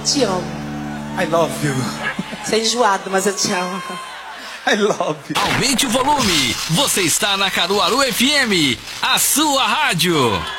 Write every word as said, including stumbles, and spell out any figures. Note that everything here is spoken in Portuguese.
Te amo. I love you. Você é enjoado, mas eu te amo. I love you. Aumente o volume. Você está na Caruaru F M, a sua rádio.